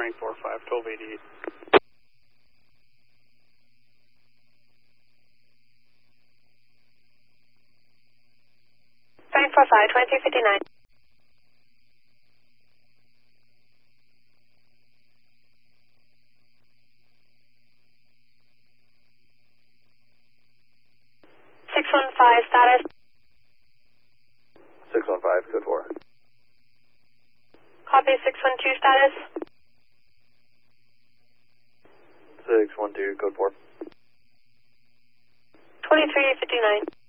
Frank 45, 1288. 2059. 615 status. 615, code 4. Copy 612 status. 612, code 4. 2359.